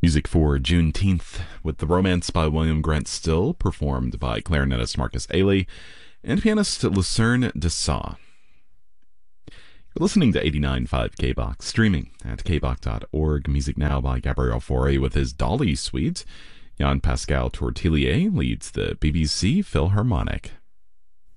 Music for Juneteenth with The Romance by William Grant Still, performed by clarinetist Marcus Ailey and pianist Lucerne Dessaulx. You're listening to 89.5 KBOX, streaming at kbok.org. Music now by Gabriel Fauré with his Dolly Suite. Jean-Pascal Tortelier leads the BBC Philharmonic.